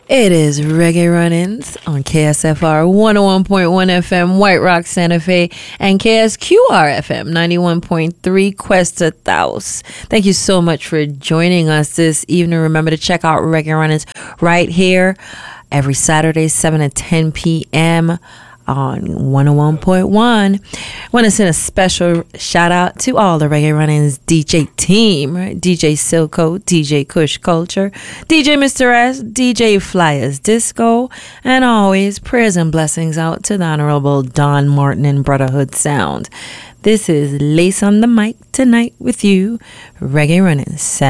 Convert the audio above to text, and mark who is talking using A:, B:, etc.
A: It is Reggae Run-Ins on KSFR 101.1 FM, White Rock, Santa Fe, and KSQR FM 91.3, Cuesta Taos. Thank you so much for joining us this evening. Remember to check out Reggae Run-Ins right here every Saturday, 7 to 10 p.m. on 101.1. I want to send a special shout out to all the Reggae Run-Ins DJ team, right? DJ Silco, DJ Kush Culture, DJ Mr. S, DJ Flyers Disco, and always prayers and blessings out to the Honorable Don Martin and Brotherhood Sound. This is Lace on the mic tonight with you, Reggae Run-Ins.